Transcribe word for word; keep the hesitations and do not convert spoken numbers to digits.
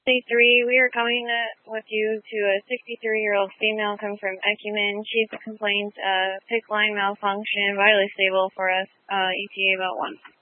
C three, we are coming uh, with you to a sixty-three-year-old female coming from Ecumen. She's complained uh, PICC line malfunction, vitally stable for us, uh, E T A about one.